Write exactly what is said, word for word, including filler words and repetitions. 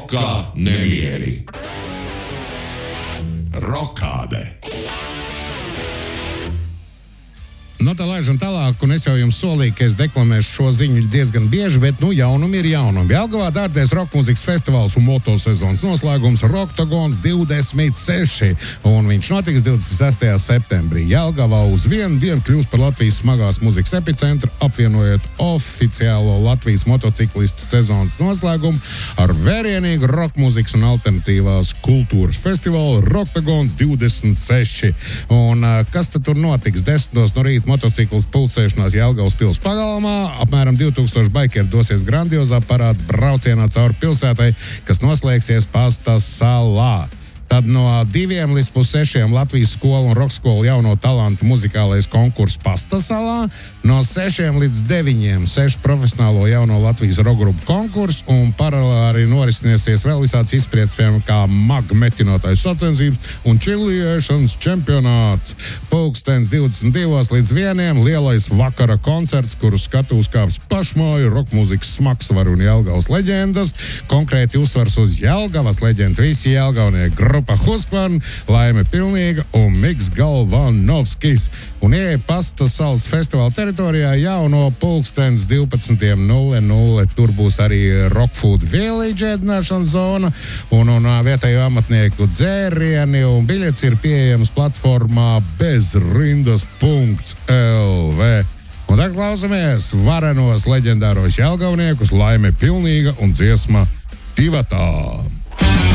Roka nemieri. Rokāde. Nu, tā laižam tālāk, un es jau jums solīju, ka es deklamēšu šo ziņu diezgan bieži, bet, nu, jaunumi ir jaunumi. Jelgavā dārties roka mūzikas festivāls un motosezonas noslēgums Roktagons divdesmit seši, un viņš notiks divdesmit sestajā septembrī. Jelgavā uz vienu dienu kļūs par Latvijas smagās mūzikas epicentru, apvienojot oficiālo Latvijas motociklistu sezonas noslēgumu ar vērienīgu roka mūzikas un alternatīvās kultūras festivālu Roktagons divdesmit seši. Un kas tad tur notiks? Desmitos no rīta motociklis pulsēšanās Jelgavas pils pagalmā. Apmēram divtūkstoši baikeri dosies grandiozā parāds braucienā cauri pilsētai, kas noslēgsies Pastas salā. Tad no diviem līdz pussešiem Latvijas skola un rokskola jauno talantu muzikālais konkurss Pastas salā, no sešiem līdz deviņiem sešu profesionālo jauno Latvijas rokgrupu konkurss, un paralēli arī norisiniesies vēl visāds izspriedz, piemēram, kā magmetinātais sacensības un čiliešanas čempionāts. Pulkstens divdesmit divos līdz vieniem lielais vakara koncerts, kuru skatūs kāps pašmāju rokmūzikas smagsvaru un Jelgavas leģendas, konkrēti uzsvars uz Jelgavas leģendas, visi jelgavnieki, grupa Huskvan, Laime Pilnīga un Miks Galvanovskis. Un ieeja Pastas salas festivāla teritorijā jau no pulkstens divpadsmit nulle nulle. Tur būs arī Rock Food Village ēdināšanas zona un, un vietējo amatnieku dzērieni, un biļets ir pieejams platformā bezrindas punkts el vē. Un tagad klausamies varenos leģendāros jelgavniekus Laime Pilnīga un dziesma Divatā.